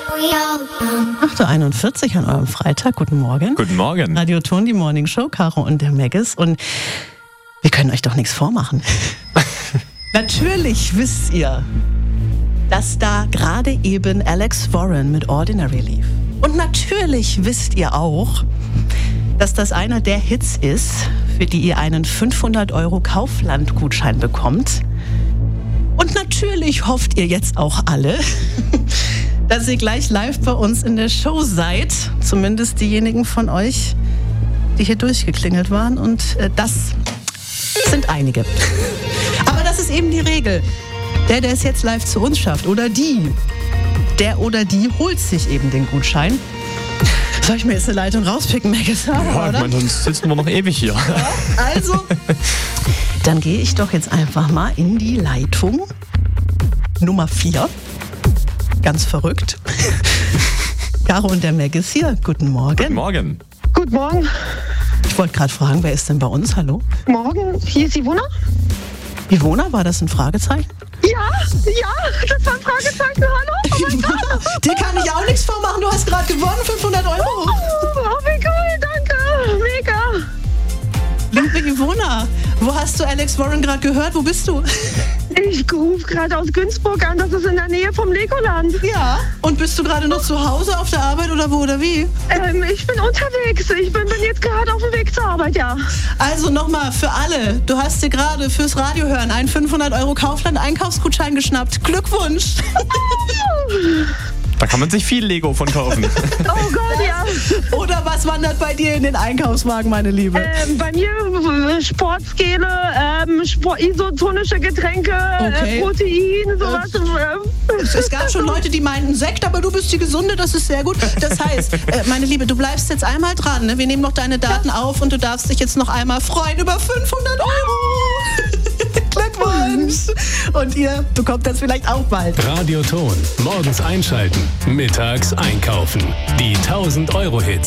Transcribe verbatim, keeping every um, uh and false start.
acht Uhr einundvierzig an eurem Freitag. Guten Morgen. Guten Morgen. Radio Ton, die Morning Show, Caro und der Maggis. Und wir können euch doch nichts vormachen. Natürlich wisst ihr, dass da gerade eben Alex Warren mit Ordinary lief. Und natürlich wisst ihr auch, dass das einer der Hits ist, für die ihr einen fünfhundert Euro Kaufland-Gutschein bekommt. Und natürlich hofft ihr jetzt auch alle, dass ihr gleich live bei uns in der Show seid. Zumindest diejenigen von euch, die hier durchgeklingelt waren. Und äh, das sind einige. Aber das ist eben die Regel. Der, der es jetzt live zu uns schafft, oder die, der oder die holt sich eben den Gutschein. Soll ich mir jetzt eine Leitung rauspicken, Maggis? Ja, oder? Ich meine, sonst sitzen wir noch ewig hier. Ja, also, dann gehe ich doch jetzt einfach mal in die Leitung Nummer vier. Ganz verrückt. Caro und der Maggis hier. Guten Morgen. Guten Morgen. Guten Morgen. Ich wollte gerade fragen, wer ist denn bei uns? Hallo? Morgen, hier ist Ivona. Ivona, war das ein Fragezeichen? Ja, ja, das war ein Fragezeichen. Hallo? Oh mein Gott. Dir kann ich auch nichts vormachen. Du hast gerade gewonnen, fünfhundert Euro. Oh, oh, wie cool, danke. Mega. Liebe Ivona, wo hast du Alex Warren gerade gehört? Wo bist du? Ich rufe gerade aus Günzburg an, das ist in der Nähe vom Legoland. Ja. Und bist du gerade noch zu Hause auf der Arbeit oder wo oder wie? Ähm, ich bin unterwegs. Ich bin, bin jetzt gerade auf dem Weg zur Arbeit, ja. Also nochmal für alle. Du hast dir gerade fürs Radio hören einen fünfhundert Euro Kaufland-Einkaufsgutschein geschnappt. Glückwunsch. Da kann man sich viel Lego von kaufen. Oh Gott, ja. Oder was wandert bei dir in den Einkaufswagen, meine Liebe? Ähm, bei mir äh, Sportskele, ähm, Sport, isotonische Getränke, Okay. äh, Protein, sowas. Äh, Es, es gab schon Leute, die meinten Sekt, aber du bist die Gesunde, das ist sehr gut. Das heißt, äh, meine Liebe, du bleibst jetzt einmal dran. Ne? Wir nehmen noch deine Daten auf und du darfst dich jetzt noch einmal freuen über fünfhundert Euro. Glückwunsch. Und ihr bekommt das vielleicht auch bald. Radio Ton. Morgens einschalten, mittags einkaufen. Die tausend Euro Hits.